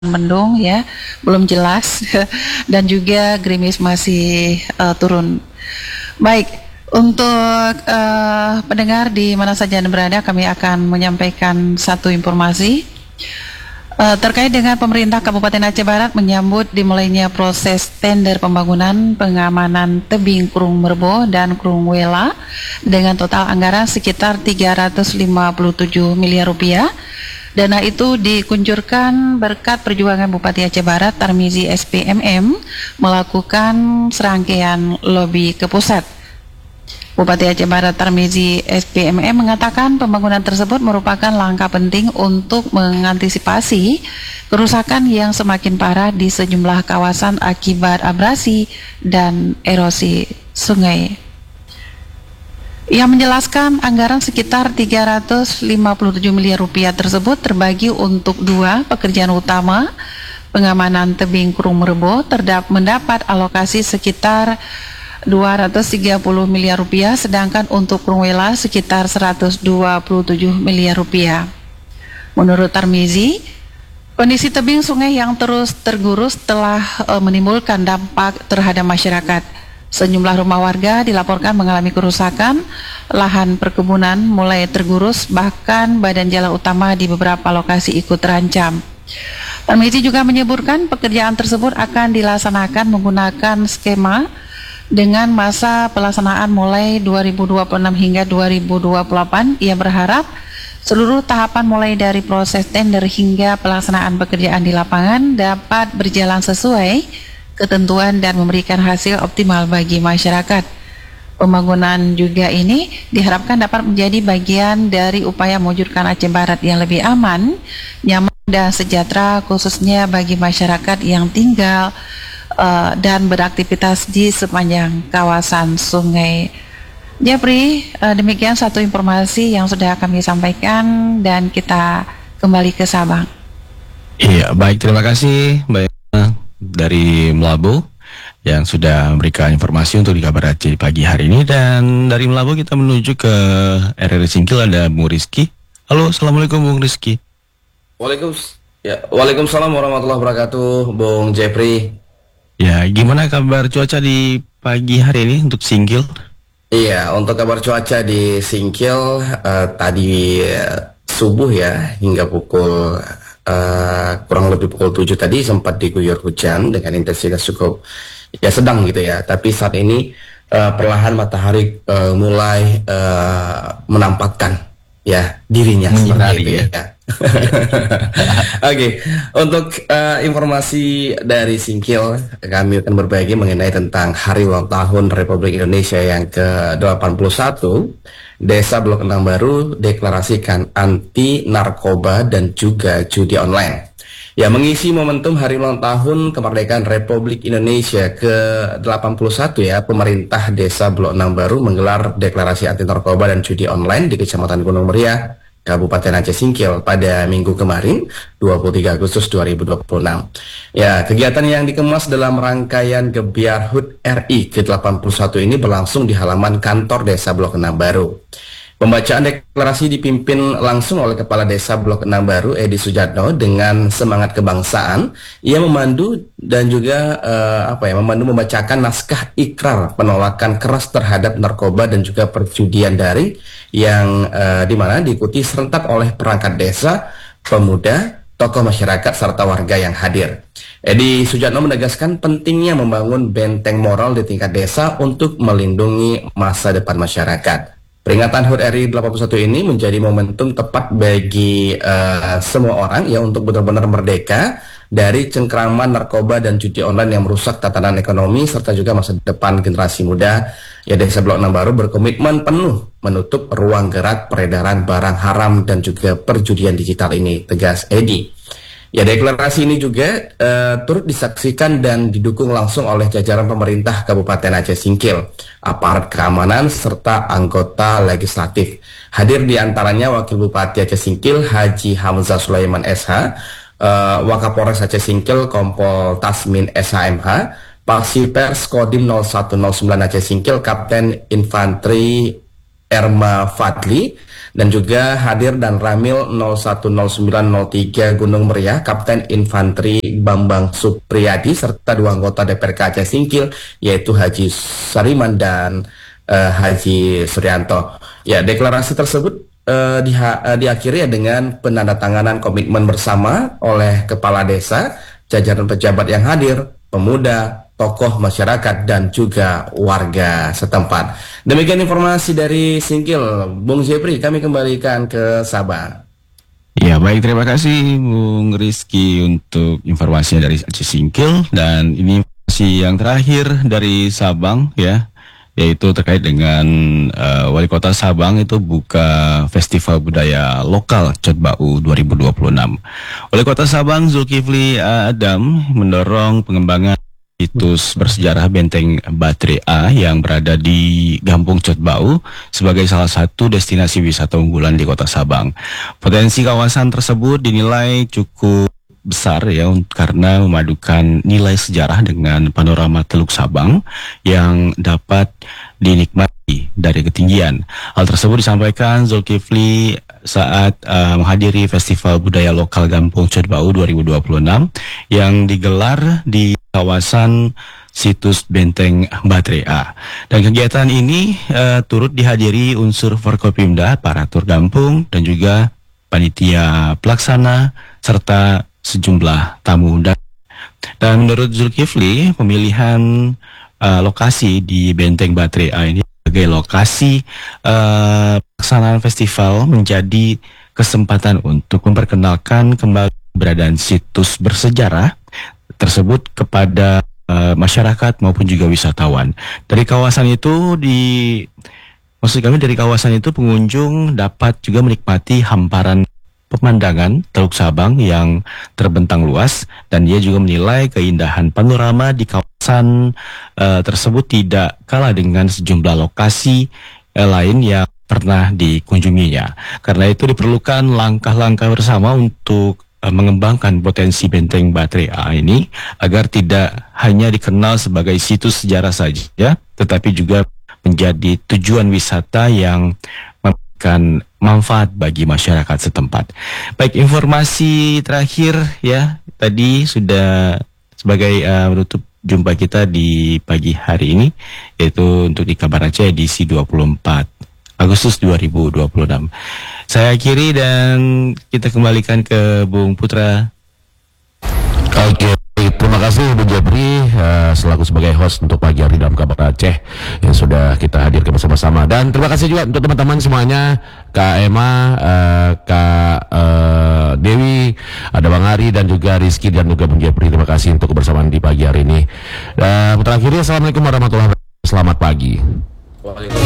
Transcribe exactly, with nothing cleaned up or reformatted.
mendung ya, belum jelas dan juga gerimis masih uh, turun. Baik, untuk uh, pendengar di mana saja Anda berada, kami akan menyampaikan satu informasi uh, terkait dengan pemerintah Kabupaten Aceh Barat menyambut dimulainya proses tender pembangunan pengamanan tebing Krung Merbo dan Krung Wela dengan total anggaran sekitar tiga ratus lima puluh tujuh miliar rupiah. Dana itu dikuncurkan berkat perjuangan Bupati Aceh Barat Tarmizi S P M M melakukan serangkaian lobi ke pusat. Bupati Aceh Barat Tarmizi S P M M mengatakan pembangunan tersebut merupakan langkah penting untuk mengantisipasi kerusakan yang semakin parah di sejumlah kawasan akibat abrasi dan erosi sungai. Ia menjelaskan anggaran sekitar tiga ratus lima puluh tujuh miliar rupiah tersebut terbagi untuk dua pekerjaan utama. Pengamanan tebing Krung Merbo terdap mendapat alokasi sekitar dua ratus tiga puluh miliar rupiah, sedangkan untuk Krung Wela sekitar seratus dua puluh tujuh miliar rupiah. Menurut Tarmizi, kondisi tebing sungai yang terus tergerus telah e, menimbulkan dampak terhadap masyarakat. Sejumlah rumah warga dilaporkan mengalami kerusakan, lahan perkebunan mulai tergerus, bahkan badan jalan utama di beberapa lokasi ikut terancam. Tarmizi juga menyebutkan pekerjaan tersebut akan dilaksanakan menggunakan skema dengan masa pelaksanaan mulai dua ribu dua puluh enam hingga dua ribu dua puluh delapan. Ia berharap seluruh tahapan mulai dari proses tender hingga pelaksanaan pekerjaan di lapangan dapat berjalan sesuai ketentuan dan memberikan hasil optimal bagi masyarakat. Pembangunan juga ini diharapkan dapat menjadi bagian dari upaya mewujudkan Aceh Barat yang lebih aman, nyaman dan sejahtera, khususnya bagi masyarakat yang tinggal uh, dan beraktivitas di sepanjang kawasan sungai. Jeffrey, uh, demikian satu informasi yang sudah kami sampaikan dan kita kembali ke Sabang. Iya, baik, terima kasih Mbak dari Melabu yang sudah memberikan informasi untuk di Kabar Aceh pagi hari ini. Dan dari Melabu kita menuju ke R R Singkil, ada Bung Rizky. Halo, assalamualaikum Bung Rizky. Waalaikumsalam. Ya, waalaikumsalam warahmatullahi wabarakatuh, Bung Jeffrey. Ya, gimana kabar cuaca di pagi hari ini untuk Singkil? Iya, untuk kabar cuaca di Singkil uh, tadi uh, subuh ya hingga pukul Uh, kurang lebih pukul tujuh tadi sempat diguyur hujan dengan intensitas cukup ya sedang gitu ya, tapi saat ini uh, perlahan matahari uh, mulai uh, menampakkan ya dirinya seperti itu ya, ya. Oke, okay. Untuk uh, informasi dari Singkil, kami akan berbagi mengenai tentang Hari Ulang Tahun Republik Indonesia yang ke delapan puluh satu. Desa Blok enam Baru deklarasikan anti narkoba dan juga judi online. Ya, mengisi momentum Hari Ulang Tahun Kemerdekaan Republik Indonesia ke delapan puluh satu ya, pemerintah Desa Blok enam Baru menggelar deklarasi anti narkoba dan judi online di Kecamatan Gunung Meriah, Kabupaten Aceh Singkil pada minggu kemarin, dua puluh tiga Agustus dua ribu dua puluh enam. Ya, kegiatan yang dikemas dalam rangkaian Gebiar H U T R I ke delapan puluh satu ini berlangsung di halaman kantor Desa Blok enam Baru. Pembacaan deklarasi dipimpin langsung oleh Kepala Desa Blok enam Baru, Edi Sujatno, dengan semangat kebangsaan. Ia memandu dan juga uh, apa ya, memandu membacakan naskah ikrar penolakan keras terhadap narkoba dan juga perjudian daring yang uh, dimana diikuti serentak oleh perangkat desa, pemuda, tokoh masyarakat serta warga yang hadir. Edi Sujatno menegaskan pentingnya membangun benteng moral di tingkat desa untuk melindungi masa depan masyarakat. Peringatan H U T R I delapan puluh satu ini menjadi momentum tepat bagi uh, semua orang ya untuk benar-benar merdeka dari cengkraman narkoba dan judi online yang merusak tatanan ekonomi serta juga masa depan generasi muda. Ya, Desa Blok enam Baru berkomitmen penuh menutup ruang gerak peredaran barang haram dan juga perjudian digital ini, tegas Edi. Ya, deklarasi ini juga uh, turut disaksikan dan didukung langsung oleh jajaran pemerintah Kabupaten Aceh Singkil, aparat keamanan, serta anggota legislatif. Hadir di antaranya Wakil Bupati Aceh Singkil, Haji Hamzah Sulaiman S H, uh, Wakapolres Aceh Singkil, Kompol Tasmin S H M H, Paksipers Kodim nol satu nol sembilan Aceh Singkil, Kapten Infanteri Erma Fadli, Dan juga hadir dan Ramil nol satu nol sembilan nol tiga Gunung Meriah, Kapten Infanteri Bambang Supriyadi, serta dua anggota D P R K Aceh Singkil, yaitu Haji Sariman dan uh, Haji Suryanto. Ya, deklarasi tersebut uh, diha- uh, diakhiri ya dengan penandatanganan komitmen bersama oleh Kepala Desa, jajaran pejabat yang hadir, pemuda, tokoh masyarakat, dan juga warga setempat. Demikian informasi dari Singkil. Bung Jepri, kami kembalikan ke Sabang. Ya, baik, terima kasih Bung Rizky untuk informasinya dari Aceh Singkil. Dan ini informasi yang terakhir dari Sabang ya, yaitu terkait dengan uh, Wali Kota Sabang itu buka Festival Budaya Lokal Cotbau dua ribu dua puluh enam. Wali Kota Sabang Zulkifli Adam mendorong pengembangan situs bersejarah Benteng Baterai A yang berada di Gampung Cotbau sebagai salah satu destinasi wisata unggulan di Kota Sabang. Potensi kawasan tersebut dinilai cukup besar ya karena memadukan nilai sejarah dengan panorama Teluk Sabang yang dapat dinikmati dari ketinggian. Hal tersebut disampaikan Zulkifli saat uh, menghadiri Festival Budaya Lokal Gampung Cotbau dua ribu dua puluh enam yang digelar di kawasan situs Benteng Baterai A. Dan kegiatan ini uh, turut dihadiri unsur Forkopimda, aparatur Gampung, dan juga panitia pelaksana serta sejumlah tamu undangan. Dan menurut Zulkifli, pemilihan uh, lokasi di Benteng Baterai A ini sebagai lokasi uh, pelaksanaan festival menjadi kesempatan untuk memperkenalkan kembali keberadaan situs bersejarah tersebut kepada uh, masyarakat maupun juga wisatawan. Dari kawasan itu di maksud kami dari kawasan itu pengunjung dapat juga menikmati hamparan pemandangan Teluk Sabang yang terbentang luas, dan dia juga menilai keindahan panorama di kawasan uh, tersebut tidak kalah dengan sejumlah lokasi uh, lain yang pernah dikunjunginya. Karena itu diperlukan langkah-langkah bersama untuk uh, mengembangkan potensi Benteng Baterai A ini agar tidak hanya dikenal sebagai situs sejarah saja, tetapi juga menjadi tujuan wisata yang memberikan manfaat bagi masyarakat setempat. Baik, informasi terakhir ya tadi sudah sebagai uh, menutup jumpa kita di pagi hari ini, yaitu untuk di Kabar Aceh edisi dua puluh empat Agustus dua ribu dua puluh enam. Saya akhiri dan kita kembalikan ke Bung Putra. Oke, terima kasih Bung Jepri uh, selaku sebagai host untuk pagi hari dalam Kabar Aceh yang sudah kita hadirkan bersama-sama. Dan terima kasih juga untuk teman-teman semuanya, Kak Emma, uh, Kak uh, Dewi, ada Bang Ari dan juga Rizky dan juga Bung Jepri. Terima kasih untuk kebersamaan di pagi hari ini. Dan terakhir, assalamualaikum warahmatullahi wabarakatuh. Selamat pagi. Waalaikumsalam.